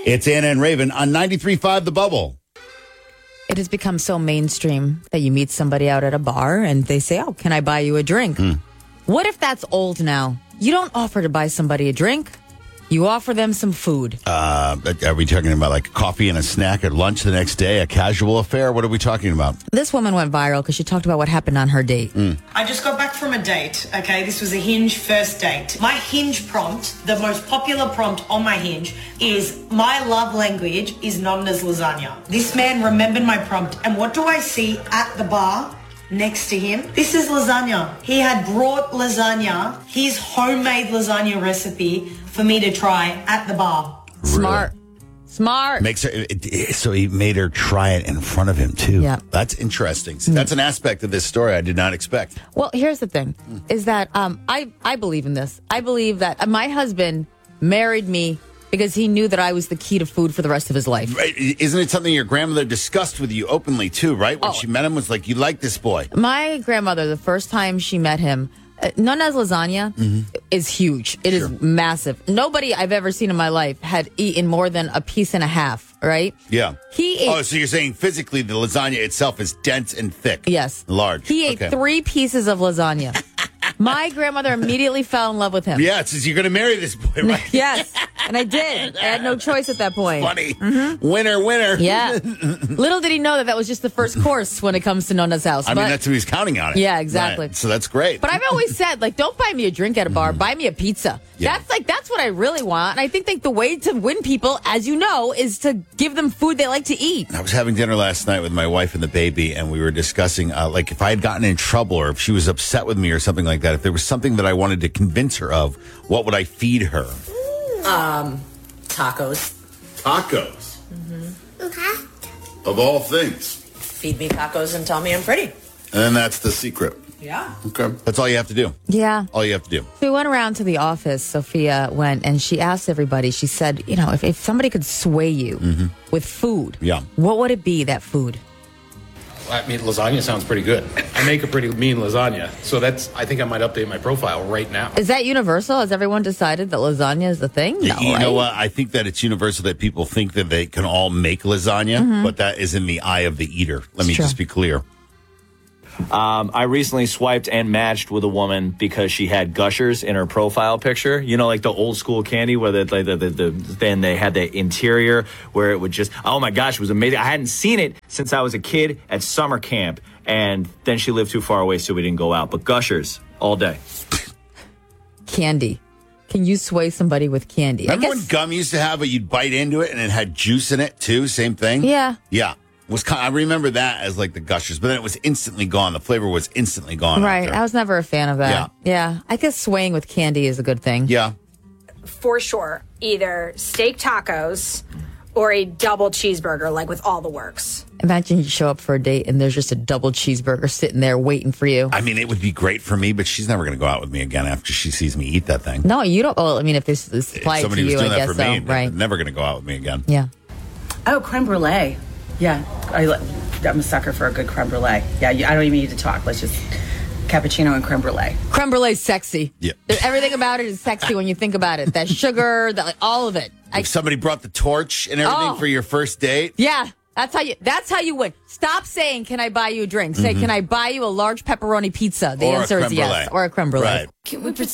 It's Anna and Raven on 93.5 The Bubble. It has become so mainstream that you meet somebody out at a bar and they say, "Oh, can I buy you a drink?" What if that's old now? You don't offer to buy somebody a drink. You offer them some food. Are we talking about like coffee and a snack at lunch the next day, a casual affair? What are we talking about? This woman went viral because she talked about what happened on her date. I just got back from a date, okay? This was a Hinge first date. My Hinge prompt, the most popular prompt on my Hinge, is my love language is Nonna's lasagna. This man remembered my prompt, and what do I see at the bar next to him? This is lasagna. He had brought lasagna, his homemade lasagna recipe, for me to try at the bar. Smart. Smart. Makes her, so he made her try it in front of him, too. Yeah. That's interesting. See, that's an aspect of this story I did not expect. Well, here's the thing, is that I believe in this. I believe that my husband married me because he knew that I was the key to food for the rest of his life. Right. Isn't it something your grandmother discussed with you openly, too, right? When she met him, was like, you like this boy. My grandmother, the first time she met him, Nonna's lasagna is huge. It is massive. Nobody I've ever seen in my life had eaten more than a piece and a half, right? Yeah. He ate, so you're saying physically the lasagna itself is dense and thick. Yes. Large. He ate 3 pieces of lasagna. My grandmother immediately fell in love with him. Yeah, it says you're going to marry this boy, right? Yes, and I did. I had no choice at that point. Funny. Winner, winner. Yeah. Little did he know that was just the first course when it comes to Nonna's house. I mean, that's who he's counting on it. Yeah, exactly. Right. So that's great. But I've always said, don't buy me a drink at a bar. Buy me a pizza. Yeah. That's what I really want. And I think the way to win people, as you know, is to give them food they like to eat. I was having dinner last night with my wife and the baby, and we were discussing, if I had gotten in trouble or if she was upset with me or something like that, if there was something that I wanted to convince her of, what would I feed her? Tacos. Tacos? Okay. Of all things. Feed me tacos and tell me I'm pretty. And then that's the secret. Yeah. Okay. That's all you have to do. Yeah. All you have to do. We went around to the office. Sophia went and she asked everybody, she said, if somebody could sway you with food, what would it be, that food? I mean, lasagna sounds pretty good. I make a pretty mean lasagna. So I think I might update my profile right now. Is that universal? Has everyone decided that lasagna is the thing? No, you right? know what? I think that it's universal that people think that they can all make lasagna, but that is in the eye of the eater. Let me just be clear. I recently swiped and matched with a woman because she had Gushers in her profile picture. You know, like the old school candy where then they had the interior where it would just, oh my gosh, it was amazing. I hadn't seen it since I was a kid at summer camp. And then she lived too far away, so we didn't go out. But Gushers all day. Candy. Can you sway somebody with candy? Remember when gum used to have it, you'd bite into it and it had juice in it too? Same thing? Yeah. Yeah. I remember that as like the Gushers, but then it was instantly gone. The flavor was instantly gone. Right. After. I was never a fan of that. Yeah. I guess swaying with candy is a good thing. Yeah. For sure. Either steak tacos or a double cheeseburger, with all the works. Imagine you show up for a date and there's just a double cheeseburger sitting there waiting for you. I mean, it would be great for me, but she's never going to go out with me again after she sees me eat that thing. No, you don't. Well, I mean, if this is applied to you, I guess so. Right. Never going to go out with me again. Yeah. Oh, creme brulee. Yeah, I'm a sucker for a good creme brulee. Yeah, I don't even need to talk. Let's just cappuccino and creme brulee. Creme brulee is sexy. Yeah. Everything about it is sexy when you think about it. That sugar, all of it. If somebody brought the torch and everything for your first date. Yeah, that's how you win. Stop saying, "Can I buy you a drink?" Say, "Can I buy you a large pepperoni pizza?" The answer is yes. Or a creme brulee. Right. Can we pretend